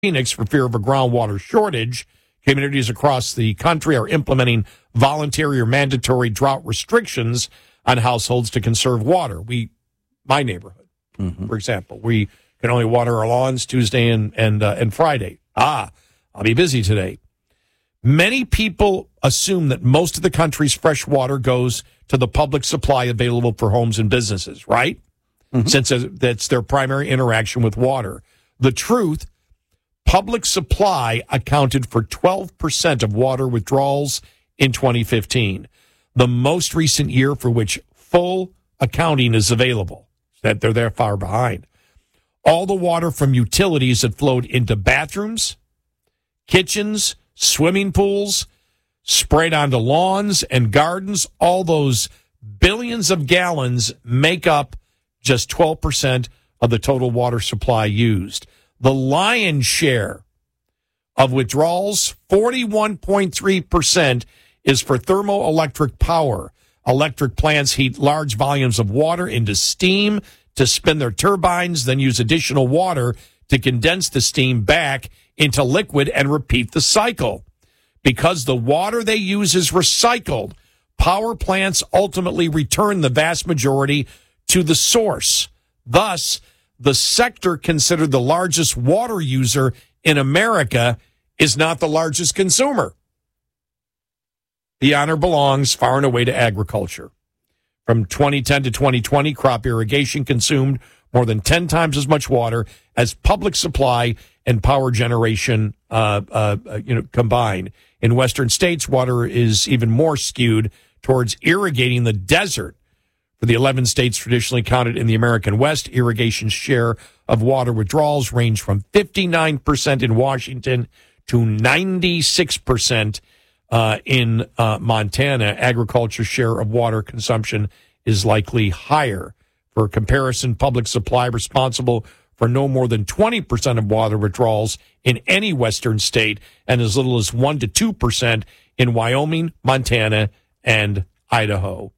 Phoenix for fear of a groundwater shortage. Communities across the country are implementing voluntary or mandatory drought restrictions on households to conserve water. My neighborhood, for example, we can only water our lawns Tuesday and Friday. I'll be busy today. Many people assume that most of the country's fresh water goes to the public supply available for homes and businesses, right? Since that's their primary interaction with water. The truth, public supply accounted for 12% of water withdrawals in 2015, the most recent year for which full accounting is available. That they're that far behind. All the water from utilities that flowed into bathrooms, kitchens, swimming pools, sprayed onto lawns and gardens, all those billions of gallons make up just 12% of the total water supply used. The lion's share of withdrawals, 41.3%, is for thermoelectric power. Electric plants heat large volumes of water into steam to spin their turbines, then use additional water to condense the steam back into liquid and repeat the cycle. Because the water they use is recycled, power plants ultimately return the vast majority to the source. Thus, the sector considered the largest water user in America is not the largest consumer. The honor belongs far and away to agriculture. From 2010 to 2020, crop irrigation consumed more than 10 times as much water as public supply and power generation combined. In western states, water is even more skewed towards irrigating the desert. For the 11 states traditionally counted in the American West, irrigation's share of water withdrawals range from 59% in Washington to 96% in Montana. Agriculture's share of water consumption is likely higher. For comparison, public supply responsible for no more than 20% of water withdrawals in any western state and as little as 1 to 2% in Wyoming, Montana, and Idaho.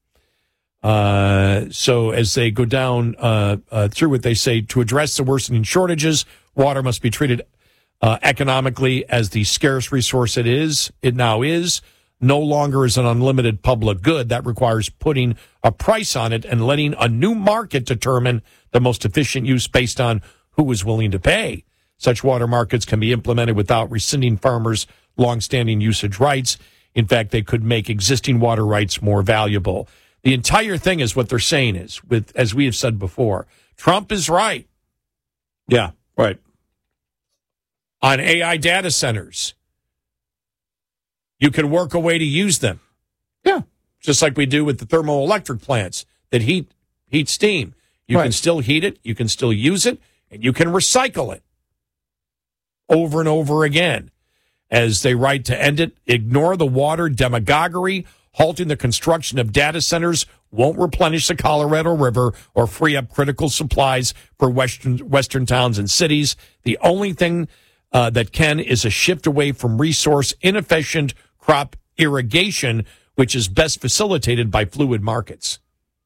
So as they go down through it, they say to address the worsening shortages, water must be treated economically as the scarce resource it now is, no longer as an unlimited public good. That requires putting a price on it and letting a new market determine the most efficient use based on who is willing to pay. Such water markets can be implemented without rescinding farmers' longstanding usage rights. In fact, they could make existing water rights more valuable. The entire thing is what they're saying is, as we have said before, Trump is right. Yeah, right. On AI data centers, you can work a way to use them. Yeah. Just like we do with the thermoelectric plants that heat steam. You can still heat it, you can still use it, and you can recycle it over and over again. As they write to end it, ignore the water demagoguery. Halting the construction of data centers won't replenish the Colorado River or free up critical supplies for western towns and cities. The only thing that can is a shift away from resource inefficient crop irrigation, which is best facilitated by fluid markets.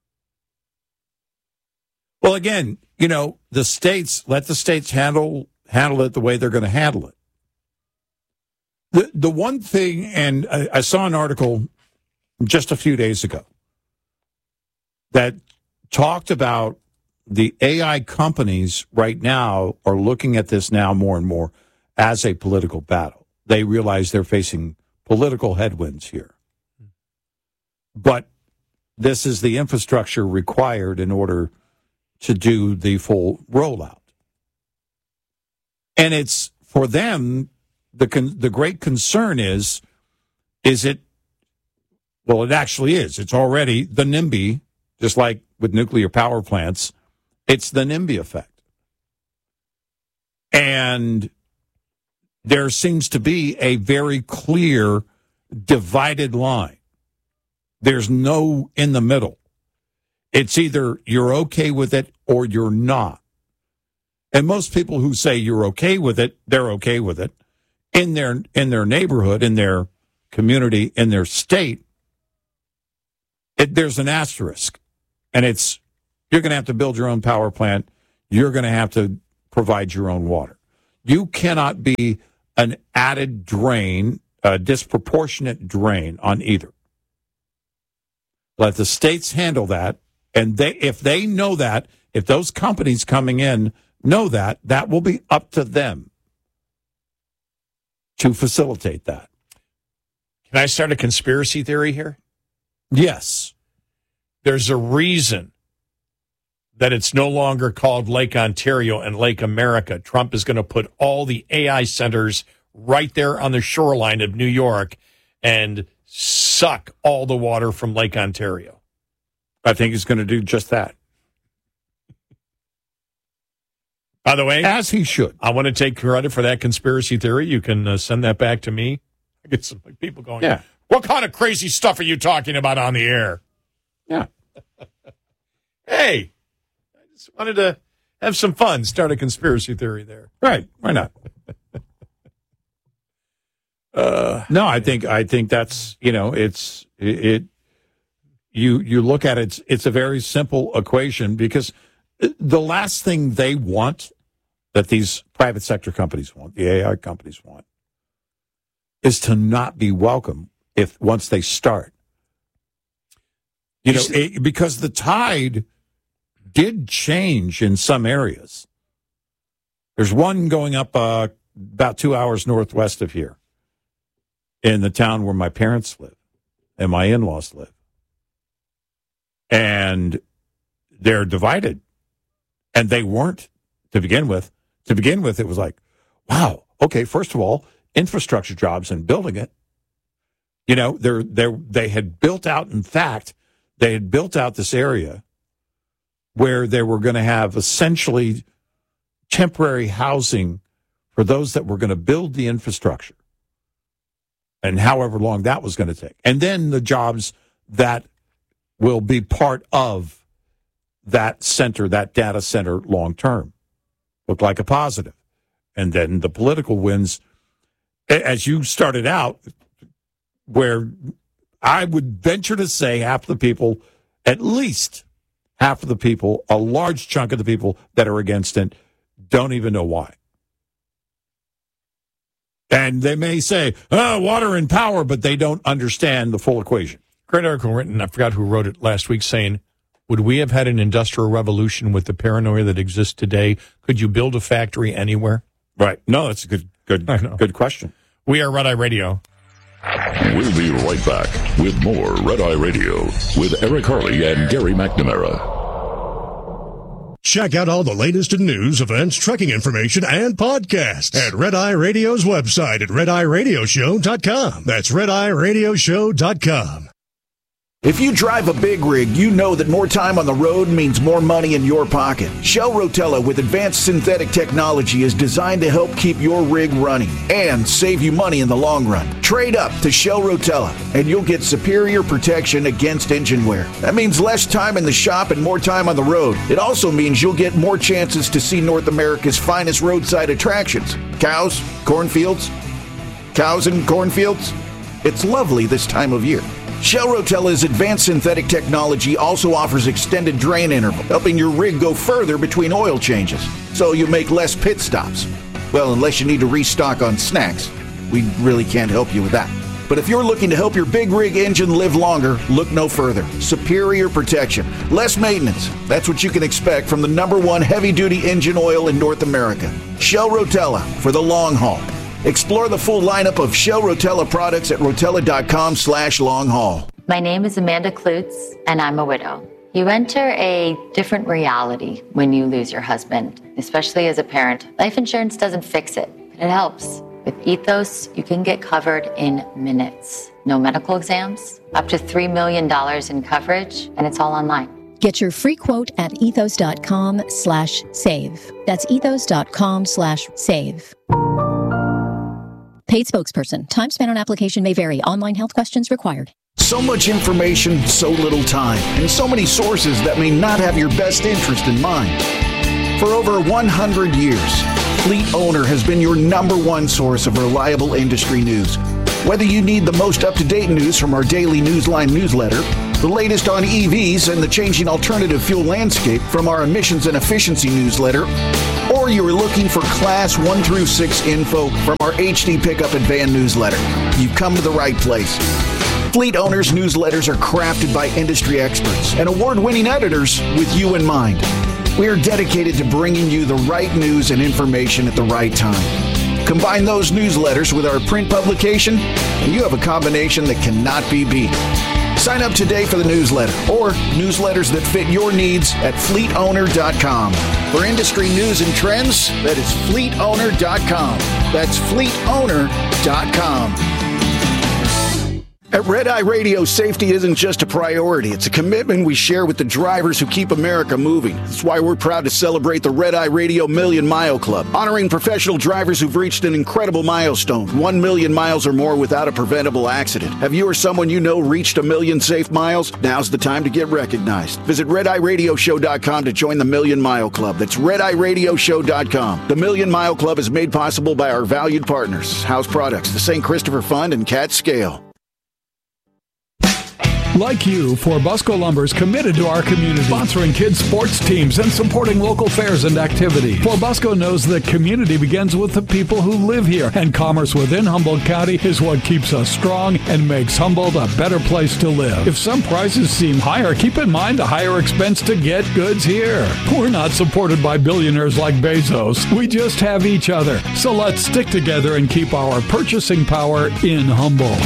Well, again, the states, let the states handle it the way they're going to handle it. The one thing, and I saw an article just a few days ago that talked about the AI companies right now are looking at this now more and more as a political battle. They realize they're facing political headwinds here. But this is the infrastructure required in order to do the full rollout. And it's for them, the great concern is it, well, it actually is. It's already the NIMBY, just like with nuclear power plants, it's the NIMBY effect. And there seems to be a very clear divided line. There's no in the middle. It's either you're okay with it or you're not. And most people who say you're okay with it, they're okay with it. In their neighborhood, in their community, in their state, there's an asterisk. And it's, you're going to have to build your own power plant. You're going to have to provide your own water. You cannot be an added drain, a disproportionate drain on either. Let the states handle that, and if they know that, if those companies coming in know that, that will be up to them to facilitate that. Can I start a conspiracy theory here? Yes. There's a reason that it's no longer called Lake Ontario and Lake America. Trump is going to put all the AI centers right there on the shoreline of New York and suck all the water from Lake Ontario. I think he's going to do just that. By the way, as he should. I want to take credit for that conspiracy theory. You can send that back to me. I get some people going, yeah. What kind of crazy stuff are you talking about on the air? Yeah. Hey, I just wanted to have some fun, start a conspiracy theory there. Right. Why not? No, I think that's, you look at it, it's a very simple equation, because the last thing they want, that these private sector companies want, the AI companies want, is to not be welcome once they start. Because the tide did change in some areas. There's one going up about 2 hours northwest of here, in the town where my parents live and my in-laws live. And they're divided. And they weren't to begin with. To begin with, it was like, wow, okay, first of all, infrastructure jobs and building it. They had built out, in fact, they had built out this area where they were going to have essentially temporary housing for those that were going to build the infrastructure, and however long that was going to take. And then the jobs that will be part of that center, that data center long term, look like a positive. And then the political wins, as you started out, where I would venture to say half the people, at least half of the people, a large chunk of the people that are against it, don't even know why. And they may say, water and power, but they don't understand the full equation. Great article written, I forgot who wrote it last week, saying, would we have had an industrial revolution with the paranoia that exists today? Could you build a factory anywhere? Right. No, that's a good question. We are Red Eye Radio. We'll be right back with more Red Eye Radio with Eric Harley and Gary McNamara. Check out all the latest in news, events, trucking information, and podcasts at Red Eye Radio's website at RedEyeRadioshow.com. That's RedEyeRadioshow.com. If you drive a big rig, you know that more time on the road means more money in your pocket. Shell Rotella with advanced synthetic technology is designed to help keep your rig running and save you money in the long run. Trade up to Shell Rotella and you'll get superior protection against engine wear. That means less time in the shop and more time on the road. It also means you'll get more chances to see North America's finest roadside attractions. Cows, cornfields, cows and cornfields. It's lovely this time of year. Shell Rotella's advanced synthetic technology also offers extended drain interval, helping your rig go further between oil changes, so you make less pit stops. Well, unless you need to restock on snacks. We really can't help you with that. But if you're looking to help your big rig engine live longer, look no further. Superior protection, less maintenance. That's what you can expect from the #1 heavy-duty engine oil in North America. Shell Rotella for the long haul. Explore the full lineup of Shell Rotella products at rotella.com/long-haul. My name is Amanda Klutz, and I'm a widow. You enter a different reality when you lose your husband, especially as a parent. Life insurance doesn't fix it, but it helps. With Ethos, you can get covered in minutes. No medical exams, up to $3 million in coverage, and it's all online. Get your free quote at ethos.com/save. That's ethos.com/save. Paid spokesperson. Time spent on application may vary. Online health questions required. So much information, so little time, and so many sources that may not have your best interest in mind. For over 100 years, Fleet Owner has been your #1 source of reliable industry news. Whether you need the most up-to-date news from our daily Newsline newsletter The latest on EVs and the changing alternative fuel landscape from our emissions and efficiency newsletter, or you're looking for Class 1 through 6 info from our HD Pickup and Van newsletter, you've come to the right place. Fleet Owners newsletters are crafted by industry experts and award-winning editors with you in mind. We are dedicated to bringing you the right news and information at the right time. Combine those newsletters with our print publication, and you have a combination that cannot be beat. Sign up today for the newsletter or newsletters that fit your needs at fleetowner.com. For industry news and trends, that is fleetowner.com. That's fleetowner.com. At Red Eye Radio, safety isn't just a priority. It's a commitment we share with the drivers who keep America moving. That's why we're proud to celebrate the Red Eye Radio Million Mile Club, honoring professional drivers who've reached an incredible milestone, 1 million miles or more without a preventable accident. Have you or someone you know reached 1 million safe miles? Now's the time to get recognized. Visit RedEyeRadioshow.com to join the Million Mile Club. That's RedEyeRadioshow.com. The Million Mile Club is made possible by our valued partners, House Products, the St. Christopher Fund, and Cat Scale. Like you, Forbusco Lumber is committed to our community, sponsoring kids' sports teams and supporting local fairs and activity. Forbusco knows that community begins with the people who live here, and commerce within Humboldt County is what keeps us strong and makes Humboldt a better place to live. If some prices seem higher, keep in mind the higher expense to get goods here. We're not supported by billionaires like Bezos. We just have each other. So let's stick together and keep our purchasing power in Humboldt.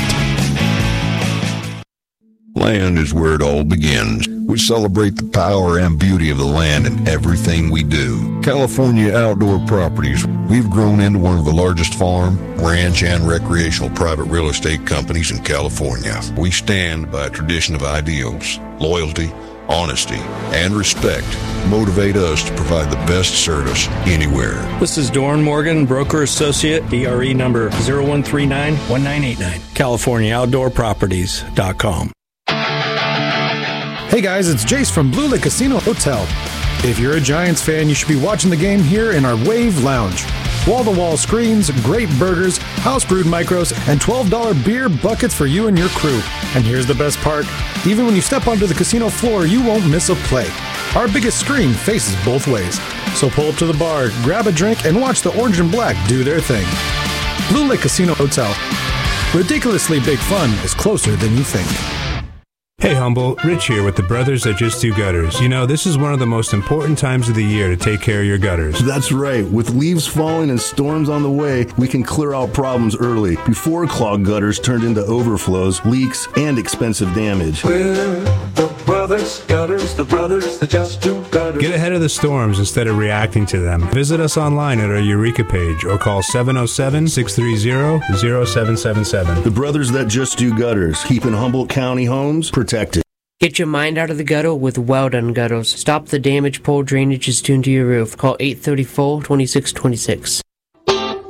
Land is where it all begins. We celebrate the power and beauty of the land in everything we do. California Outdoor Properties. We've grown into one of the largest farm, ranch, and recreational private real estate companies in California. We stand by a tradition of ideals, loyalty, honesty, and respect motivate us to provide the best service anywhere. This is Doran Morgan, broker associate, DRE number 01391989, CaliforniaOutdoorProperties.com. Hey guys, it's Jace from Blue Lake Casino Hotel. If you're a Giants fan, you should be watching the game here in our Wave Lounge. Wall-to-wall screens, great burgers, house-brewed micros, and $12 beer buckets for you and your crew. And here's the best part. Even when you step onto the casino floor, you won't miss a play. Our biggest screen faces both ways. So pull up to the bar, grab a drink, and watch the orange and black do their thing. Blue Lake Casino Hotel. Ridiculously big fun is closer than you think. Hey Humboldt, Rich here with the Brothers That Just Do Gutters. You know, this is one of the most important times of the year to take care of your gutters. That's right. With leaves falling and storms on the way, we can clear out problems early, before clogged gutters turned into overflows, leaks, and expensive damage. We're the Brothers Gutters, the Brothers That Just Do Gutters. Get ahead of the storms instead of reacting to them. Visit us online at our Eureka page or call 707-630-0777. The Brothers That Just Do Gutters, keeping Humboldt County homes protected. Get your mind out of the gutter with Well Done Gutters. Stop the damage. Pole drainage is tuned to your roof. Call 834-2626.